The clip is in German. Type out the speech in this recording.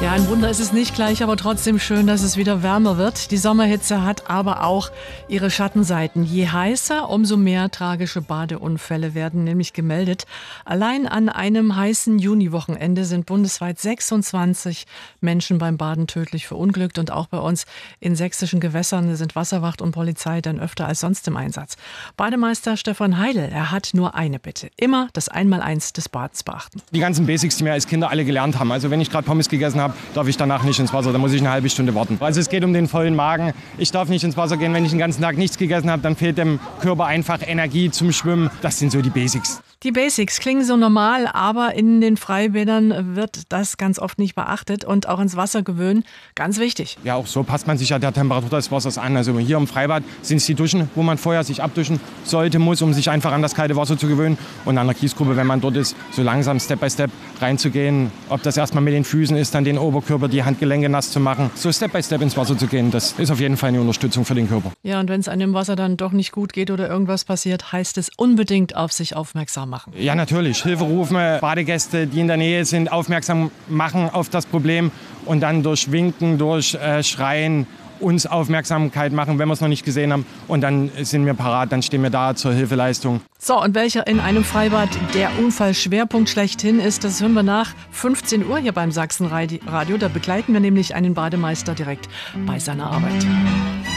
Ja, ein Wunder ist es nicht gleich, aber trotzdem schön, dass es wieder wärmer wird. Die Sommerhitze hat aber auch ihre Schattenseiten. Je heißer, umso mehr tragische Badeunfälle werden nämlich gemeldet. Allein an einem heißen Juniwochenende sind bundesweit 26 Menschen beim Baden tödlich verunglückt. Und auch bei uns in sächsischen Gewässern sind Wasserwacht und Polizei dann öfter als sonst im Einsatz. Bademeister Stefan Heidel, er hat nur eine Bitte. Immer das Einmaleins des Badens beachten. Die ganzen Basics, die wir als Kinder alle gelernt haben. Also wenn ich gerade Pommes gegessen habe, darf ich danach nicht ins Wasser, da muss ich eine halbe Stunde warten. Also es geht um den vollen Magen. Ich darf nicht ins Wasser gehen, wenn ich den ganzen Tag nichts gegessen habe, dann fehlt dem Körper einfach Energie zum Schwimmen. Das sind so die Basics. Die Basics klingen so normal, aber in den Freibädern wird das ganz oft nicht beachtet und auch ins Wasser gewöhnen, ganz wichtig. Ja, auch so passt man sich ja der Temperatur des Wassers an. Also hier im Freibad sind es die Duschen, wo man vorher sich abduschen sollte, muss, um sich einfach an das kalte Wasser zu gewöhnen. Und an der Kiesgrube, wenn man dort ist, so langsam Step by Step reinzugehen. Ob das erstmal mit den Füßen ist, dann den Oberkörper, die Handgelenke nass zu machen. So Step by Step ins Wasser zu gehen, das ist auf jeden Fall eine Unterstützung für den Körper. Ja, und wenn es einem im Wasser dann doch nicht gut geht oder irgendwas passiert, heißt es unbedingt auf sich aufmerksam machen. Ja, natürlich. Hilfe rufen, Badegäste, die in der Nähe sind, aufmerksam machen auf das Problem und dann durch Winken, durch Schreien uns Aufmerksamkeit machen, wenn wir es noch nicht gesehen haben. Und dann sind wir parat, dann stehen wir da zur Hilfeleistung. So, und welcher in einem Freibad der Unfallschwerpunkt schlechthin ist, das hören wir nach 15 Uhr hier beim Sachsenradio. Da begleiten wir nämlich einen Bademeister direkt bei seiner Arbeit.